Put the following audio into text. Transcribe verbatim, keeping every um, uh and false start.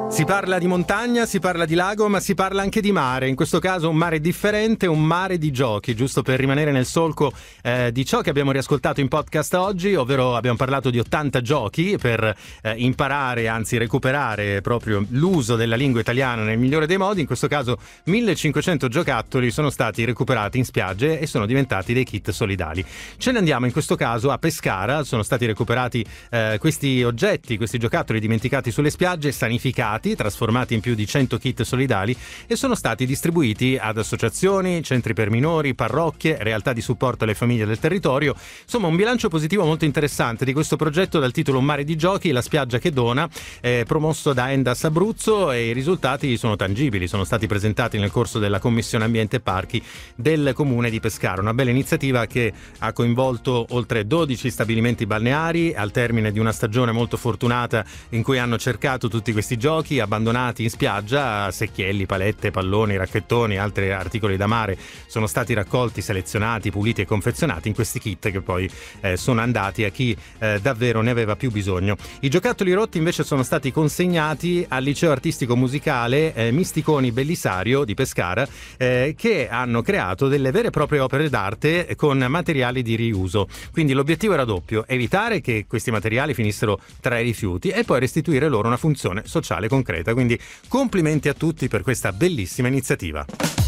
Si parla di montagna, si parla di lago, ma si parla anche di mare. In questo caso un mare differente, un mare di giochi, giusto per rimanere nel solco eh, di ciò che abbiamo riascoltato in podcast oggi, ovvero abbiamo parlato di ottanta giochi per eh, imparare, anzi recuperare proprio l'uso della lingua italiana nel migliore dei modi. In questo caso millecinquecento giocattoli sono stati recuperati in spiagge e sono diventati dei kit solidali. Ce ne andiamo in questo caso a Pescara, sono stati recuperati eh, questi oggetti, questi giocattoli dimenticati sulle spiagge, sanificati, trasformati in più di cento kit solidali e sono stati distribuiti ad associazioni, centri per minori, parrocchie, realtà di supporto alle famiglie del territorio. Insomma, un bilancio positivo molto interessante di questo progetto dal titolo Un mare di giochi, la spiaggia che dona, eh, promosso da Endas Abruzzo, e i risultati sono tangibili, sono stati presentati nel corso della Commissione Ambiente e Parchi del Comune di Pescara. Una bella iniziativa che ha coinvolto oltre dodici stabilimenti balneari al termine di una stagione molto fortunata in cui hanno cercato tutti questi giochi abbandonati in spiaggia. Secchielli, palette, palloni, racchettoni e altri articoli da mare sono stati raccolti, selezionati, puliti e confezionati in questi kit che poi eh, sono andati a chi eh, davvero ne aveva più bisogno. I giocattoli rotti invece sono stati consegnati al liceo artistico musicale eh, Misticoni Bellisario di Pescara, eh, che hanno creato delle vere e proprie opere d'arte con materiali di riuso. Quindi l'obiettivo era doppio: evitare che questi materiali finissero tra i rifiuti e poi restituire loro una funzione sociale concreta. Quindi complimenti a tutti per questa bellissima iniziativa.